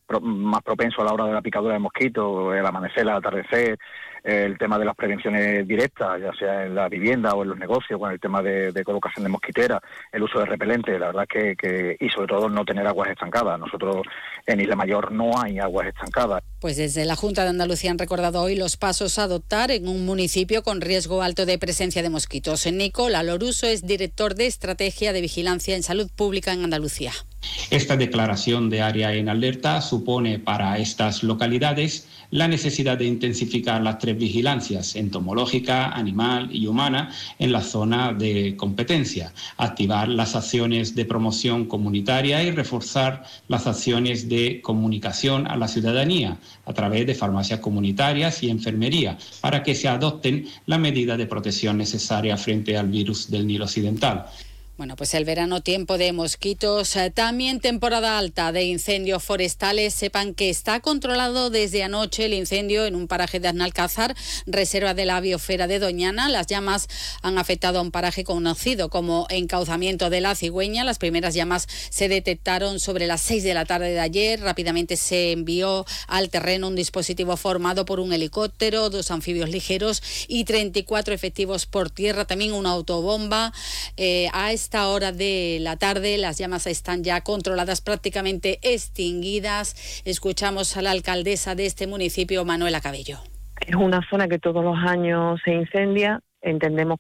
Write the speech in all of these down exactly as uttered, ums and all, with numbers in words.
pro, más propenso a la hora de la picadura de mosquitos, el amanecer, el atardecer, el tema de las prevenciones directas, ya sea en la vivienda o en los negocios, con el tema de, de colocación de mosquiteras, el uso de repelente, la verdad que, que y sobre todo no tener aguas estancadas. Nosotros en Isla Mayor no hay aguas estancadas. Pues desde la Junta de Andalucía han recordado hoy los pasos a adoptar en un municipio con riesgo alto de presencia de mosquitos. Nicola Loruso es director de Estrategia de Vigilancia en Salud Pública en Andalucía. Esta declaración de área en alerta supone para estas localidades la necesidad de intensificar las tres vigilancias, entomológica, animal y humana, en la zona de competencia, activar las acciones de promoción comunitaria y reforzar las acciones de comunicación a la ciudadanía a través de farmacias comunitarias y enfermería, para que se adopten las medidas de protección necesarias frente al virus del Nilo Occidental. Bueno, pues el verano, tiempo de mosquitos, también temporada alta de incendios forestales. Sepan que está controlado desde anoche el incendio en un paraje de Aznalcázar, reserva de la biosfera de Doñana. Las llamas han afectado a un paraje conocido como Encauzamiento de la Cigüeña. Las primeras llamas se detectaron sobre las seis de la tarde de ayer. Rápidamente se envió al terreno un dispositivo formado por un helicóptero, dos anfibios ligeros y treinta y cuatro efectivos por tierra, también una autobomba. Eh, a esta hora de la tarde las llamas están ya controladas, prácticamente extinguidas. Escuchamos a la alcaldesa de este municipio, Manuela Cabello. Es una zona que todos los años se incendia. Entendemos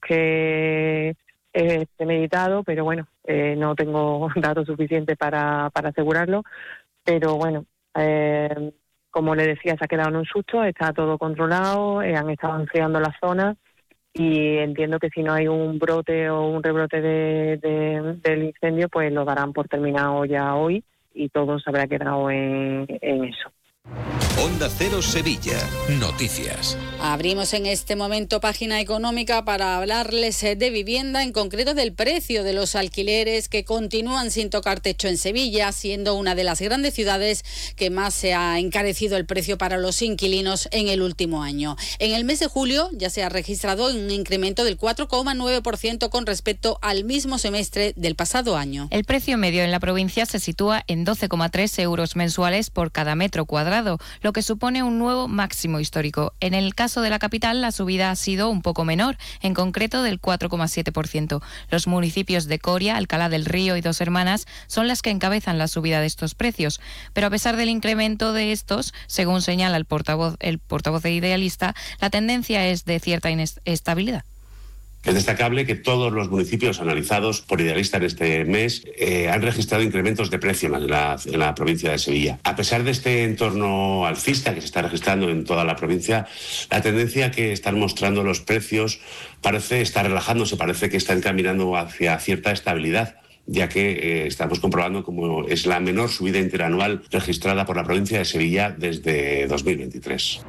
que es premeditado, pero bueno, eh, no tengo datos suficientes para, para asegurarlo. Pero bueno, eh, como le decía, se ha quedado en un susto, está todo controlado, eh, han estado enfriando la zona. Y entiendo que si no hay un brote o un rebrote de, de, del incendio, pues lo darán por terminado ya hoy y todo se habrá quedado en, en eso. Onda Cero Sevilla. Noticias. Abrimos en este momento página económica para hablarles de vivienda, en concreto del precio de los alquileres que continúan sin tocar techo en Sevilla, siendo una de las grandes ciudades que más se ha encarecido el precio para los inquilinos en el último año. En el mes de julio ya se ha registrado un incremento del cuatro coma nueve por ciento con respecto al mismo semestre del pasado año. El precio medio en la provincia se sitúa en doce coma tres euros mensuales por cada metro cuadrado, lo que supone un nuevo máximo histórico. En el caso de la capital, la subida ha sido un poco menor, en concreto del cuatro coma siete por ciento. Los municipios de Coria, Alcalá del Río y Dos Hermanas son las que encabezan la subida de estos precios. Pero a pesar del incremento de estos, según señala el portavoz, el portavoz de Idealista, la tendencia es de cierta inestabilidad. Es destacable que todos los municipios analizados por Idealista en este mes eh, han registrado incrementos de precio en la, en la provincia de Sevilla. A pesar de este entorno alcista que se está registrando en toda la provincia, la tendencia que están mostrando los precios parece estar relajándose, parece que están caminando hacia cierta estabilidad, ya que eh, estamos comprobando cómo es la menor subida interanual registrada por la provincia de Sevilla desde dos mil veintitrés.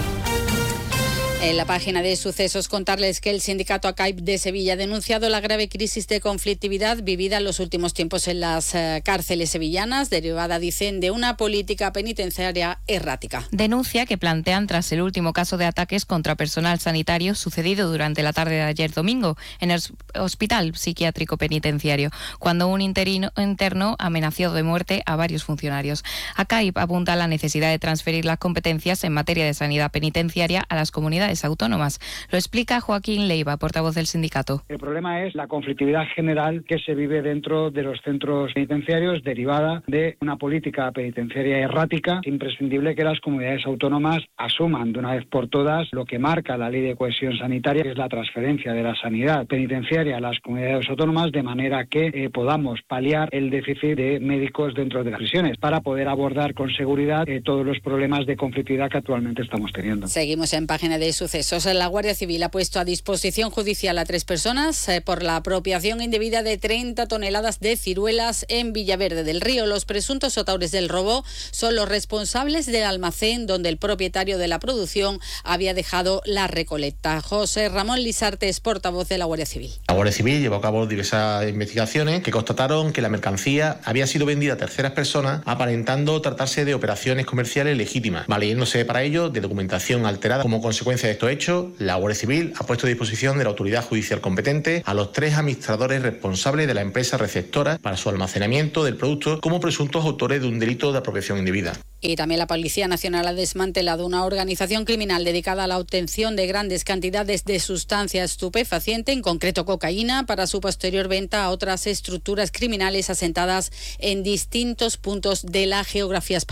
En la página de sucesos contarles que el sindicato ACAIP de Sevilla ha denunciado la grave crisis de conflictividad vivida en los últimos tiempos en las uh, cárceles sevillanas, derivada, dicen, de una política penitenciaria errática. Denuncia que plantean tras el último caso de ataques contra personal sanitario sucedido durante la tarde de ayer domingo en el Hospital Psiquiátrico Penitenciario, cuando un interino, interno amenazó de muerte a varios funcionarios. ACAIP apunta a la necesidad de transferir las competencias en materia de sanidad penitenciaria a las comunidades autónomas. Lo explica Joaquín Leiva, portavoz del sindicato. El problema es la conflictividad general que se vive dentro de los centros penitenciarios derivada de una política penitenciaria errática. Es imprescindible que las comunidades autónomas asuman de una vez por todas lo que marca la Ley de Cohesión Sanitaria, que es la transferencia de la sanidad penitenciaria a las comunidades autónomas, de manera que eh, podamos paliar el déficit de médicos dentro de las prisiones para poder abordar con seguridad eh, todos los problemas de conflictividad que actualmente estamos teniendo. Seguimos en página de sucesos. La Guardia Civil ha puesto a disposición judicial a tres personas eh, por la apropiación indebida de treinta toneladas de ciruelas en Villaverde del Río. Los presuntos autores del robo son los responsables del almacén donde el propietario de la producción había dejado la recolecta. José Ramón Lisarte es portavoz de la Guardia Civil. La Guardia Civil llevó a cabo diversas investigaciones que constataron que la mercancía había sido vendida a terceras personas, aparentando tratarse de operaciones comerciales legítimas, valiéndose para ello de documentación alterada como consecuencia de estos hechos, la Guardia Civil ha puesto a disposición de la autoridad judicial competente a los tres administradores responsables de la empresa receptora para su almacenamiento del producto como presuntos autores de un delito de apropiación indebida. Y también la Policía Nacional ha desmantelado una organización criminal dedicada a la obtención de grandes cantidades de sustancia estupefaciente, en concreto cocaína, para su posterior venta a otras estructuras criminales asentadas en distintos puntos de la geografía española.